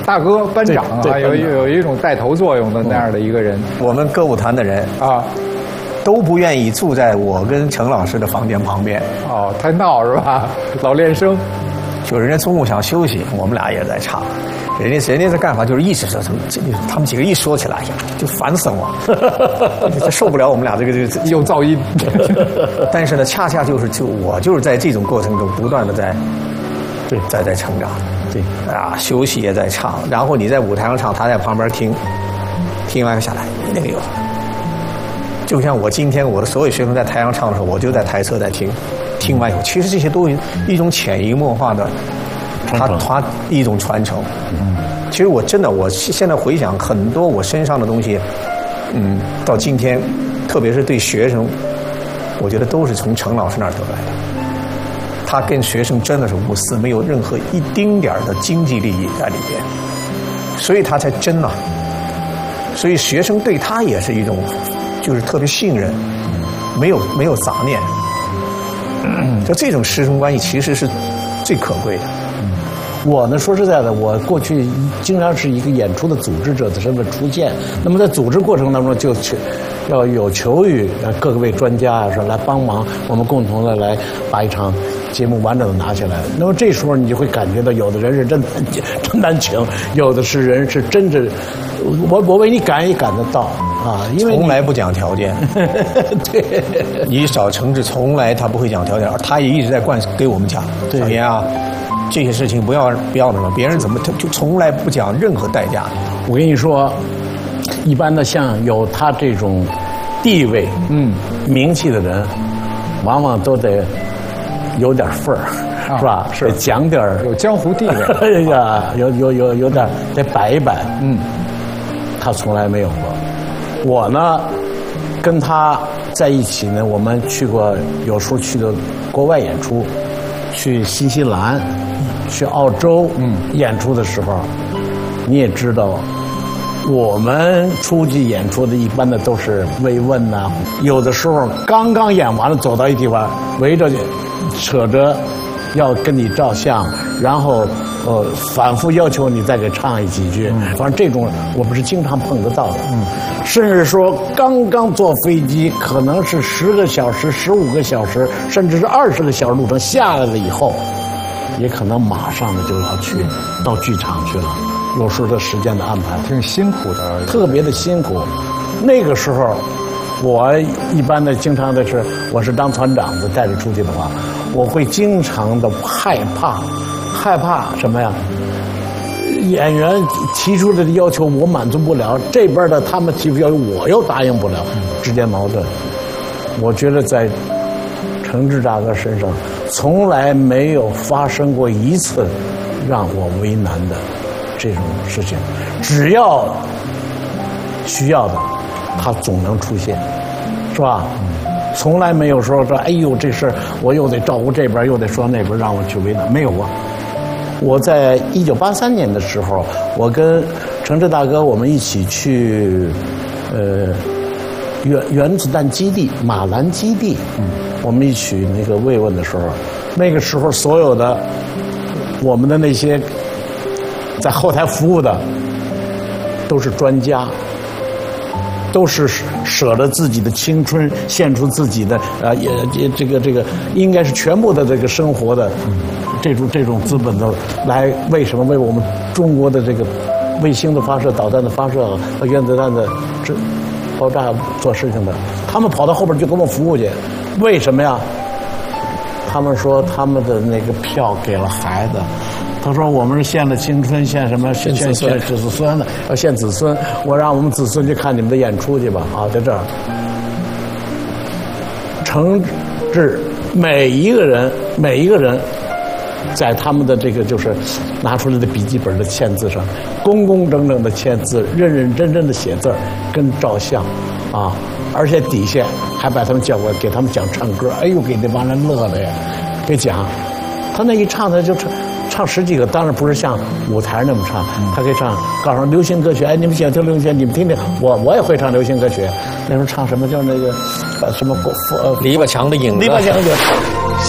大哥班长啊，有一种带头作用的那样的一个人。 我们歌舞团的人啊，都不愿意住在我跟程老师的房间旁边。 哦，太闹是吧？老练声， 就人家中午想休息，我们俩也在唱。人家的干法就是一直说他们几个一说起来，哎呀，就烦死我，受不了我们俩这个有噪音。 但是呢，恰恰我就是在这种过程中不断的在成长。对啊，休息也在唱，然后你在舞台上唱，他在旁边听完下来，那个有。就像我今天我的所有学生在台上唱的时候，我就在台侧在听完以后，其实这些都是一种潜移默化的。他一种传承，其实我现在回想很多我身上的东西，到今天，特别是对学生，我觉得都是从程老师那儿得来的。他跟学生真的是无私，没有任何一丁点的经济利益在里边，所以他才真啊。所以学生对他也是一种，就是特别信任，没有杂念。就这种师生关系其实是最可贵的。 我呢，说实在的，我过去经常是一个演出的组织者的身份出现。那么在组织过程当中，就要有求于各位专家啊，说来帮忙，我们共同的来把一场节目完整的拿下来。那么这时候你就会感觉到，有的人是真难请，有的人是真是，我为你赶也赶得到啊，因为从来不讲条件。 对， 你找程志从来他不会讲条件，他也一直在给我们讲，小严啊。这些事情不要那么，别人怎么就从来不讲任何代价。 我跟你说，一般的像有他这种地位、名气的人，往往都得有点份儿，是吧？ 是讲点有江湖地位。 哎呀，有点得摆一摆。他从来没有过。我呢，跟他在一起呢，我们去过，有时候去的国外演出，去新西兰。去澳洲演出的时候，你也知道，我们出去演出的一般的都是慰问呐，有的时候刚刚演完了，走到一地方，围着扯着要跟你照相，然后反复要求你再给唱几句，反正这种我们是经常碰得到的。甚至说刚刚坐飞机，可能是10个小时、15个小时，甚至是20个小时路程下来了以后。也可能马上的就要到剧场去了，有时候的时间的安排挺辛苦的， 特别的辛苦。那个时候，我一般的经常的是，我是当团长的带着出去的话，我会经常的害怕什么呀？演员提出来的要求我满足不了，这边的他们提出要求我又答应不了，之间矛盾。我觉得在程志大哥身上从来没有发生过一次让我为难的这种事情，只要需要的他总能出现，是吧？从来没有说哎呦这事儿我又得照顾这边又得说那边让我去为难，没有啊。我在1983年的时候，我跟程志大哥我们一起去原子弹基地马兰基地，我们一起那个慰问的时候，那个时候所有的我们的那些在后台服务的都是专家，都是舍了自己的青春，献出自己的这个应该是全部的这个生活的这种资本的来为什么为我们中国的这个卫星的发射、导弹的发射和原子弹的爆炸做事情的，他们跑到后边就给我们服务去，为什么呀？他们说他们的那个票给了孩子，他说我们是献了青春，献什么？献子孙的，要献子孙。我让我们子孙去看你们的演出去吧。啊，在这儿，诚挚每一个人。在他们的这个就是拿出来的笔记本的签字上，工工整整的签字，认认真真的写字儿，跟照相，啊，而且底下还把他们叫过来，给他们讲唱歌，哎呦，给那帮人乐的呀，给讲，他那一唱他就唱10几个，当然不是像舞台那么唱，他可以唱，告诉流行歌曲，哎，你们喜欢听流行歌曲，你们听听，我也会唱流行歌曲，那时候唱什么叫那个什么篱笆墙的影子， 篱笆墙的。